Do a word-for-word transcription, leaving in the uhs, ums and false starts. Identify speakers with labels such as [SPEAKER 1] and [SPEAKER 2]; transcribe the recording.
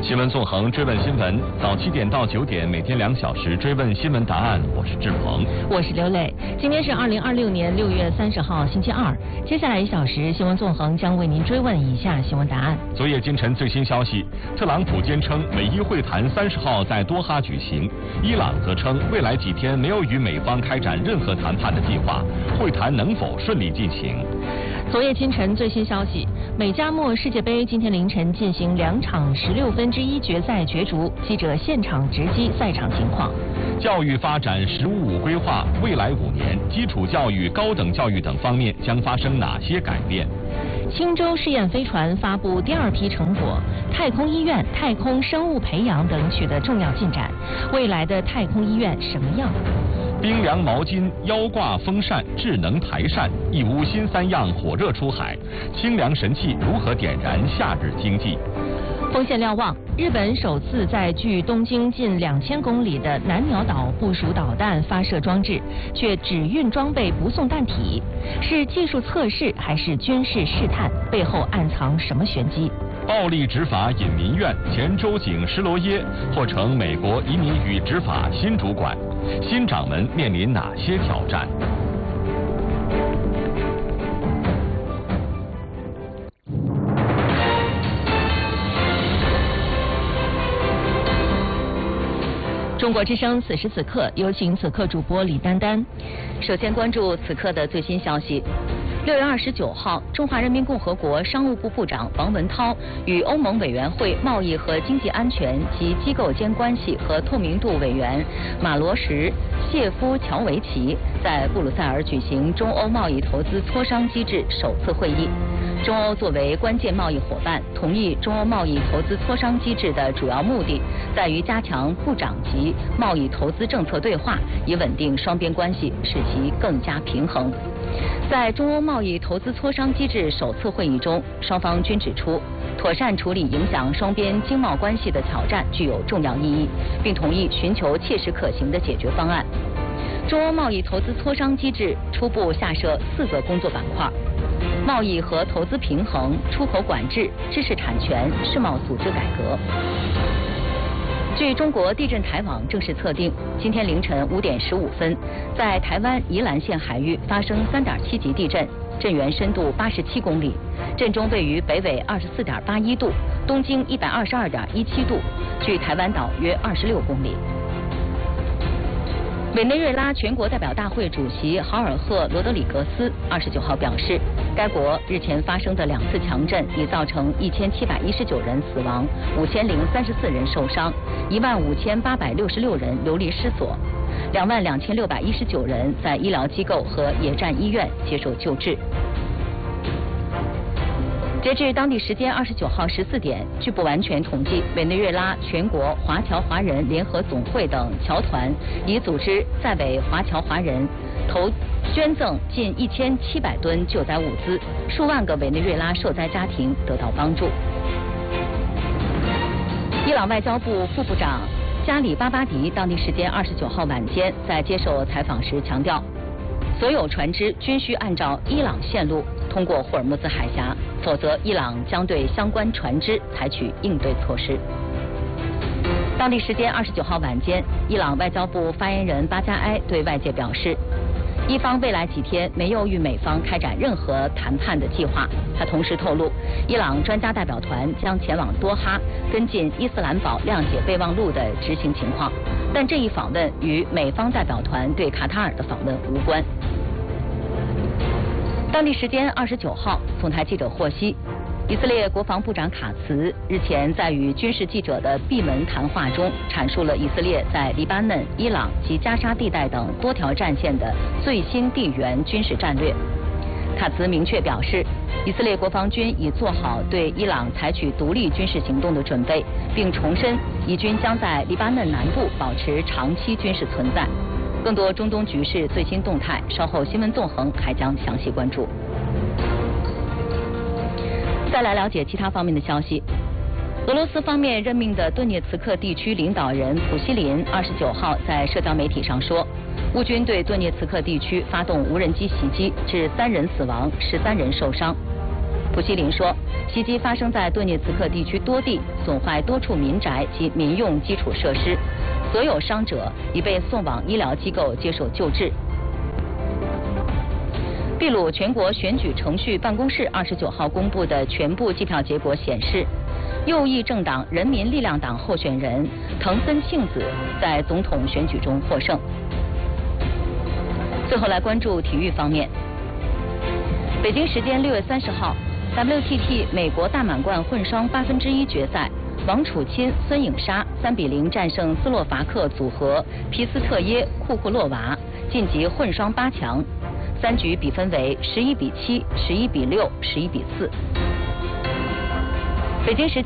[SPEAKER 1] 新闻纵横追问新闻，早七点到九点，每天两小时追问新闻答案。我是志鹏，
[SPEAKER 2] 我是刘磊。今天是二零二六年六月三十号，星期二。接下来一小时，新闻纵横将为您追问以下新闻答案。
[SPEAKER 1] 昨夜今晨最新消息，特朗普坚称美伊会谈三十号在多哈举行，伊朗则称未来几天没有与美方开展任何谈判的计划，会谈能否顺利进行？
[SPEAKER 2] 昨夜清晨最新消息，美加墨世界杯今天凌晨进行两场十六分之一决赛角逐，记者现场直击赛场情况。
[SPEAKER 1] 教育发展“十五五”规划，未来五年基础教育、高等教育等方面将发生哪些改变？
[SPEAKER 2] 青州试验飞船发布第二批成果，太空医院、太空生物培养等取得重要进展。未来的太空医院什么样？
[SPEAKER 1] 冰凉毛巾、腰挂风扇、智能台扇，一屋新三样火热出海。清凉神器如何点燃夏日经济？
[SPEAKER 2] 锋线瞭望，日本首次在距东京近两千公里的南鸟岛部署导弹发射装置，却只运装备不送弹体，是技术测试还是军事试探？背后暗藏什么玄机？
[SPEAKER 1] 暴力执法引民怨，前州警施罗耶或成美国移民与执法新主管，新掌门面临哪些挑战？
[SPEAKER 2] 中国之声此时此刻，有请此刻主播李丹丹。首先关注此刻的最新消息。六月二十九号，中华人民共和国商务部部长王文涛与欧盟委员会贸易和经济安全及机构间关系和透明度委员马罗什谢夫乔维奇在布鲁塞尔举行中欧贸易投资磋商机制首次会议。中欧作为关键贸易伙伴，同意中欧贸易投资磋商机制的主要目的在于加强部长级贸易投资政策对话，以稳定双边关系，使其更加平衡。在中欧贸易投资磋商机制首次会议中，双方均指出，妥善处理影响双边经贸关系的挑战具有重要意义，并同意寻求切实可行的解决方案。中欧贸易投资磋商机制初步下设四个工作板块：贸易和投资平衡、出口管制、知识产权、世贸组织改革。据中国地震台网正式测定，今天凌晨五点十五分，在台湾宜兰县海域发生三点七级地震，震源深度八十七公里，震中位于北纬二十四点八一度，东经一百二十二点一七度，距台湾岛约二十六公里。委内瑞拉全国代表大会主席豪尔赫罗德里格斯二十九号表示，该国日前发生的两次强震已造成一千七百一十九人死亡，五千零三十四人受伤，一万五千八百六十六人流离失所，两万两千六百一十九人在医疗机构和野战医院接受救治。截至当地时间二十九号十四点，据不完全统计，委内瑞拉全国华侨华人联合总会等侨团已组织在委华侨华人投捐赠近一千七百吨救灾物资，数万个委内瑞拉受灾家庭得到帮助。伊朗外交部副部长加里巴巴迪当地时间二十九号晚间在接受采访时强调，所有船只均需按照伊朗线路通过霍尔木兹海峡，否则伊朗将对相关船只采取应对措施。当地时间二十九号晚间，伊朗外交部发言人巴加埃对外界表示，伊方未来几天没有与美方开展任何谈判的计划。他同时透露，伊朗专家代表团将前往多哈跟进伊斯兰堡谅解备忘录的执行情况，但这一访问与美方代表团对卡塔尔的访问无关。当地时间二十九号，总台记者获悉，以色列国防部长卡茨日前在与军事记者的闭门谈话中，阐述了以色列在黎巴嫩、伊朗及加沙地带等多条战线的最新地缘军事战略。卡茨明确表示，以色列国防军已做好对伊朗采取独立军事行动的准备，并重申以军将在黎巴嫩南部保持长期军事存在。更多中东局势最新动态，稍后新闻纵横还将详细关注。再来了解其他方面的消息。俄罗斯方面任命的顿涅茨克地区领导人普希林二十九号在社交媒体上说，乌军对顿涅茨克地区发动无人机袭击，致三人死亡，十三人受伤。 普希林说，袭击发生在顿涅茨克地区多地，损坏多处民宅及民用基础设施，所有伤者已被送往医疗机构接受救治。秘鲁全国选举程序办公室二十九号公布的全部计票结果显示，右翼政党人民力量党候选人藤森庆子在总统选举中获胜。最后来关注体育方面，北京时间六月三十号 ，W T T 美国大满贯混双八分之一决赛，王楚钦、孙颖莎三比零战胜斯洛伐克组合皮斯特耶库库洛娃，晋级混双八强。三局比分为十一比七、十一比六、十一比四。北京时